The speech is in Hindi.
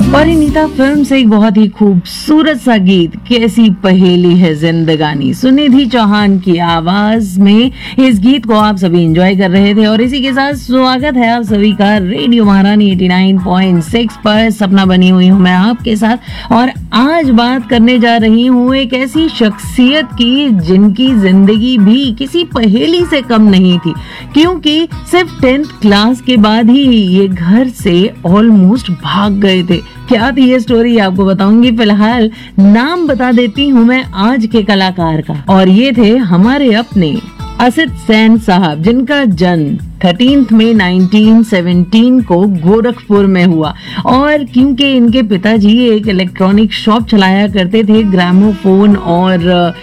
परिणीता फिल्म से एक बहुत ही खूबसूरत सा गीत कैसी पहेली है जिंदगानी, सुनिधि चौहान की आवाज में इस गीत को आप सभी एंजॉय कर रहे थे। और इसी के साथ स्वागत है आप सभी का रेडियो महारानी 89.6 पर। सपना बनी हुई हूँ मैं आपके साथ और आज बात करने जा रही हूँ एक ऐसी शख्सियत की जिनकी जिंदगी भी किसी पहेली से कम नहीं थी, क्योंकि सिर्फ 10th क्लास के बाद ही ये घर से ऑलमोस्ट भाग गए थे। क्या थी ये स्टोरी आपको बताऊंगी, फिलहाल नाम बता देती हूँ मैं आज के कलाकार का। और ये थे हमारे अपने असित सेन साहब, जिनका जन्म 13 मई 1917 को गोरखपुर में हुआ। और क्योंकि इनके पिताजी एक इलेक्ट्रॉनिक शॉप चलाया करते थे, ग्रामोफोन और